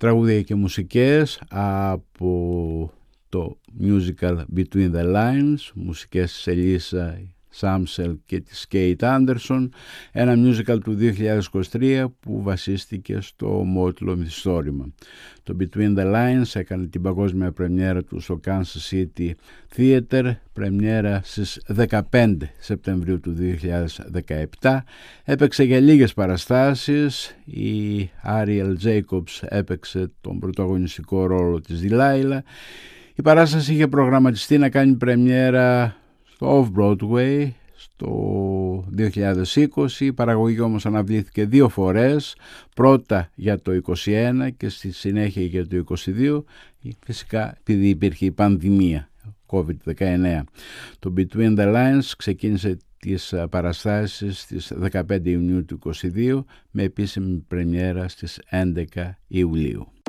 Τραγούδια και μουσικές από το musical Between the Lines, μουσικές της Ελίσσα Σάμσελ και της Κέιτ Άντερσον, ένα musical του 2023 που βασίστηκε στο μότιλο μυθιστόρημα. Το Between the Lines έκανε την παγκόσμια πρεμιέρα του στο Kansas City Theater, πρεμιέρα στις 15 Σεπτεμβρίου του 2017. Έπαιξε για λίγες παραστάσεις. Η Άριελ Τζέικομπς έπαιξε τον πρωταγωνιστικό ρόλο της Δειλάιλα. Η παράσταση είχε προγραμματιστεί να κάνει πρεμιέρα στο Off-Broadway στο 2020, η παραγωγή όμως αναβλήθηκε 2 φορές, πρώτα για το 2021 και στη συνέχεια για το 2022, φυσικά επειδή υπήρχε η πανδημία COVID-19. Το Between the Lines ξεκίνησε τις παραστάσεις στις 15 Ιουνίου του 2022 με επίσημη πρεμιέρα στις 11 Ιουλίου.